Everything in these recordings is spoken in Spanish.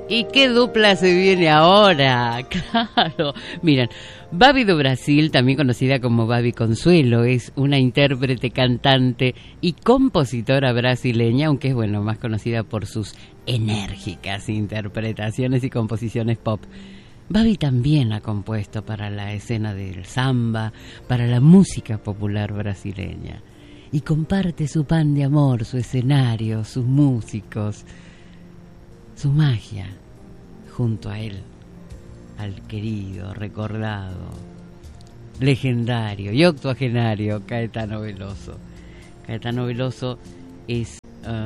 ¿Y qué dupla se viene ahora? Claro. Miren, Babi do Brasil, también conocida como Babi Consuelo, es una intérprete, cantante y compositora brasileña, aunque es, bueno, más conocida por sus enérgicas interpretaciones y composiciones pop. Babi también ha compuesto para la escena del samba, para la música popular brasileña. Y comparte su pan de amor, su escenario, sus músicos, su magia, junto a él, al querido, recordado, legendario y octogenario Caetano Veloso. Caetano Veloso es,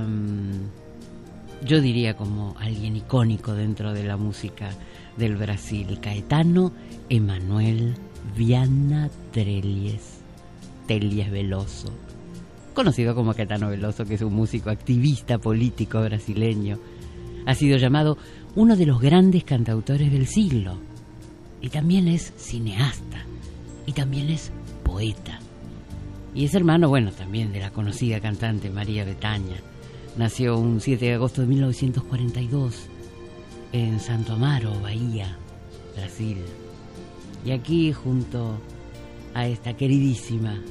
yo diría, como alguien icónico dentro de la música del Brasil. Caetano Emanuel Viana Telias Veloso, conocido como Caetano Veloso, que es un músico activista político brasileño. Ha sido llamado uno de los grandes cantautores del siglo. Y también es cineasta. Y también es poeta. Y es hermano, bueno, también de la conocida cantante María Bethânia. Nació un 7 de agosto de 1942 en Santo Amaro, Bahía, Brasil. Y aquí, junto a esta queridísima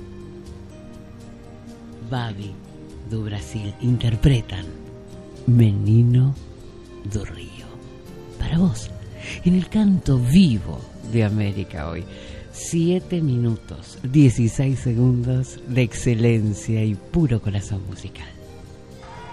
Babi do Brasil, interpretan Menino do Río. Para vos, en el canto vivo de América hoy. 7 minutos, 16 segundos de excelencia y puro corazón musical.